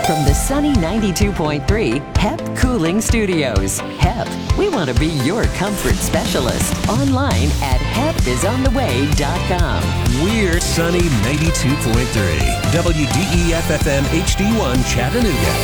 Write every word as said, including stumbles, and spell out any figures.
From the sunny ninety-two point three H E P Cooling Studios. H E P, we want to be your comfort specialist. Online at H E P is on the way dot com. We're sunny ninety-two point three W D E F F M H D one Chattanooga.